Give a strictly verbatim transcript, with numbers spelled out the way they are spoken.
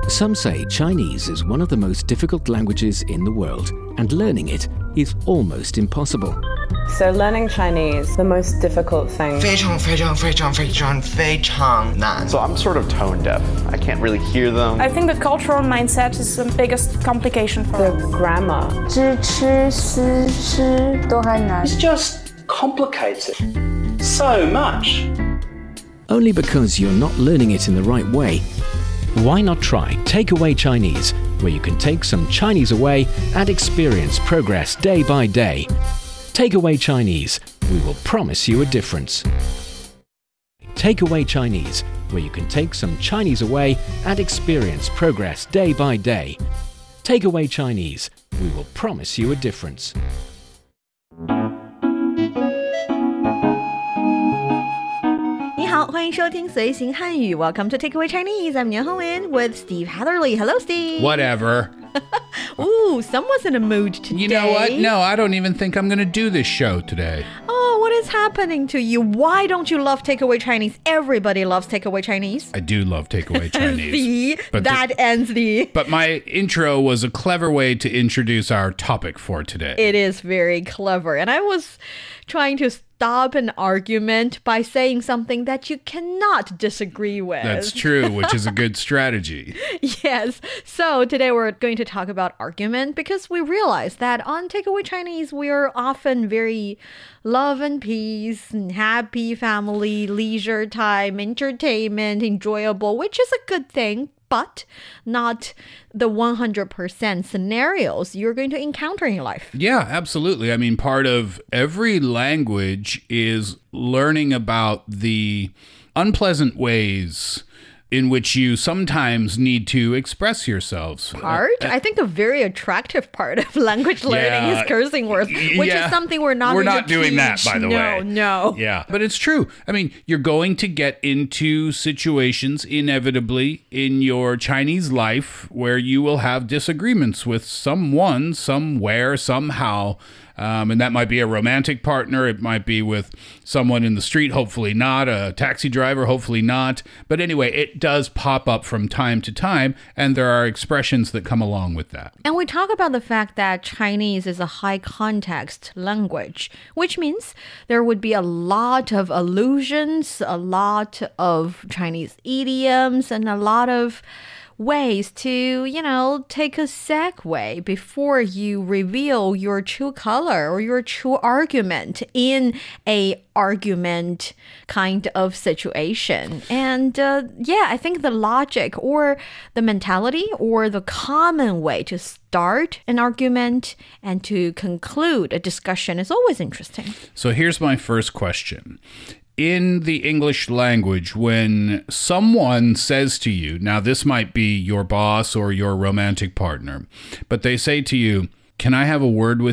Some say Chinese is one of the most difficult languages in the world, and learning it is almost impossible. So learning Chinese, the most difficult thing. 非常非常非常非常非常难. So I'm sort of tone deaf. I can't really hear them. I think the cultural mindset is the biggest complication for The us. grammar. 知吃思吃都还难。 It's just complicated so much. Only because you're not learning it in the right way. Why not try Takeaway Chinese, where you can take some Chinese away and experience progress day by day. Takeaway Chinese, we will promise you a difference. Takeaway Chinese, where you can take some Chinese away and experience progress day by day. Takeaway Chinese, we will promise you a difference. 你好，欢迎收听随行汉语 Welcome to Takeaway Chinese. I'm Nian Hongwen with Steve Hatherley. Hello, Steve. Whatever. Ooh, someone's in a mood today. You know what? No, I don't even think I'm going to do this show today. Oh, what is happening to you? Why don't you love Takeaway Chinese? Everybody loves Takeaway Chinese. I do love Takeaway Chinese. See, but that the, ends the... But my intro was a clever way to introduce our topic for today. It is very clever. And I was trying to stop an argument by saying something that you cannot disagree with. That's true, which is a good strategy. Yes. So today we're going to talk about argument because we realize that on Takeaway Chinese, we are often very love and peace and happy family, leisure time, entertainment, enjoyable, which is a good thing, but not the one hundred percent scenarios you're going to encounter in life. Yeah, absolutely. I mean, part of every language is learning about the unpleasant ways in which you sometimes need to express yourselves. Part? Uh, I think the very attractive part of language learning yeah, is cursing words, which yeah. is something we're not We're going not to doing teach. that, by the no, way. No, no. Yeah, but it's true. I mean, you're going to get into situations inevitably in your Chinese life where you will have disagreements with someone, somewhere, somehow. Um, and that might be a romantic partner. It might be with someone in the street, hopefully not. A taxi driver, hopefully not. But anyway, it does pop up from time to time, and there are expressions that come along with that. And we talk about the fact that Chinese is a high context language, which means there would be a lot of allusions, a lot of Chinese idioms, and a lot of ways to, you know, take a segue before you reveal your true color or your true argument in a argument kind of situation. And uh, yeah, I think the logic or the mentality or the common way to start an argument and to conclude a discussion is always interesting. So here's my first question. In the English language, when someone says to you, now this might be your boss or your romantic partner, but they say to you, "Can I have a word with